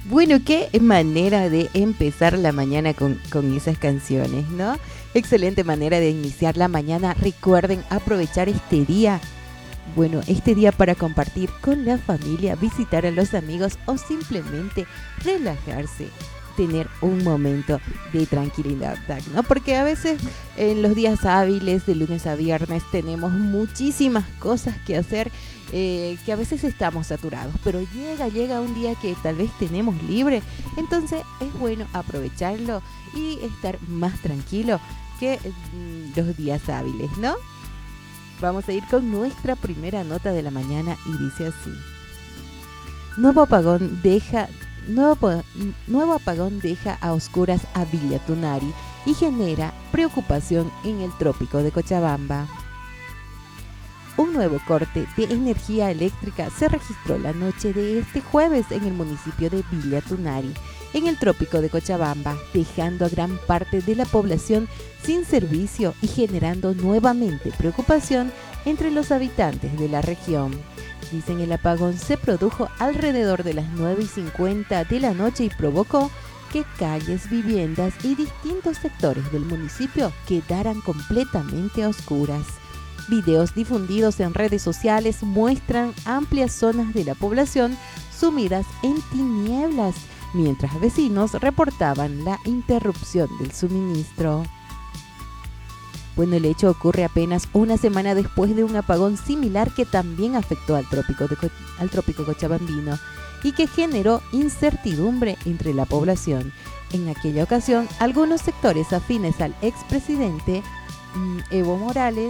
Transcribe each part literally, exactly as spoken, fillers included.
Bueno, qué manera de empezar la mañana con, con esas canciones, ¿no? Excelente manera de iniciar la mañana. Recuerden aprovechar este día. Bueno, este día para compartir con la familia, visitar a los amigos o simplemente relajarse, tener un momento de tranquilidad, ¿no? Porque a veces en los días hábiles, de lunes a viernes, tenemos muchísimas cosas que hacer, eh, que a veces estamos saturados, pero llega, llega un día que tal vez tenemos libre, entonces es bueno aprovecharlo y estar más tranquilo que mm, los días hábiles, ¿no? Vamos a ir con nuestra primera nota de la mañana y dice así. Nuevo apagón deja, nuevo, nuevo apagón deja a oscuras a Villa Tunari y genera preocupación en el trópico de Cochabamba. Un nuevo corte de energía eléctrica se registró la noche de este jueves en el municipio de Villa Tunari, en el trópico de Cochabamba, dejando a gran parte de la población sin servicio y generando nuevamente preocupación entre los habitantes de la región. Dicen el apagón se produjo alrededor de las nueve y cincuenta de la noche y provocó que calles, viviendas y distintos sectores del municipio quedaran completamente a oscuras. Videos difundidos en redes sociales muestran amplias zonas de la población sumidas en tinieblas, mientras vecinos reportaban la interrupción del suministro. Bueno, el hecho ocurre apenas una semana después de un apagón similar que también afectó al trópico, de, al trópico cochabambino y que generó incertidumbre entre la población. En aquella ocasión, algunos sectores afines al expresidente mmm, Evo Morales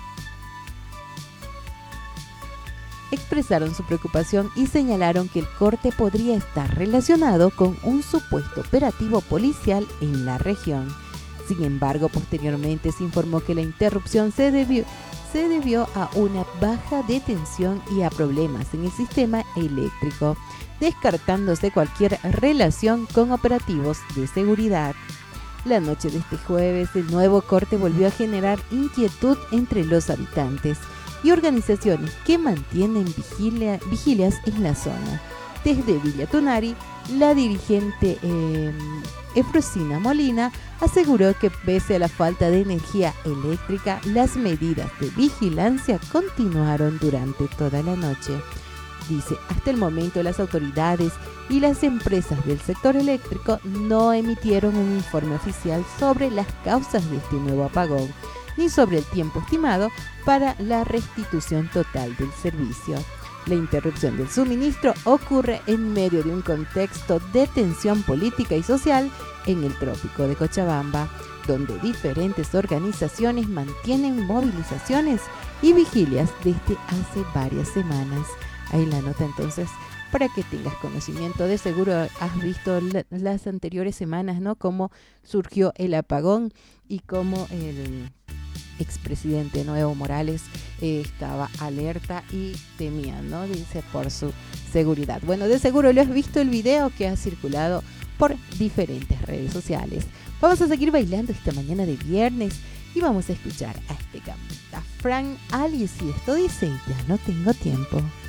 expresaron su preocupación y señalaron que el corte podría estar relacionado con un supuesto operativo policial en la región. Sin embargo, posteriormente se informó que la interrupción se debió, se debió a una baja de tensión y a problemas en el sistema eléctrico, descartándose cualquier relación con operativos de seguridad. La noche de este jueves, el nuevo corte volvió a generar inquietud entre los habitantes y organizaciones que mantienen vigilia, vigilias en la zona. Desde Villa Tunari, la dirigente eh, Efrosina Molina aseguró que pese a la falta de energía eléctrica, las medidas de vigilancia continuaron durante toda la noche. Dice, hasta el momento las autoridades y las empresas del sector eléctrico no emitieron un informe oficial sobre las causas de este nuevo apagón, ni sobre el tiempo estimado para la restitución total del servicio. La interrupción del suministro ocurre en medio de un contexto de tensión política y social en el trópico de Cochabamba, donde diferentes organizaciones mantienen movilizaciones y vigilias desde hace varias semanas. Ahí la nota entonces, para que tengas conocimiento. De seguro has visto la, las anteriores semanas, ¿no? Cómo surgió el apagón y cómo el expresidente ¿no? Evo Morales eh, estaba alerta y temía, ¿no? Dice, por su seguridad. Bueno, de seguro lo has visto el video que ha circulado por diferentes redes sociales. Vamos a seguir bailando esta mañana de viernes y vamos a escuchar a este cantante, Fran Alice, y esto dice, ya no tengo tiempo.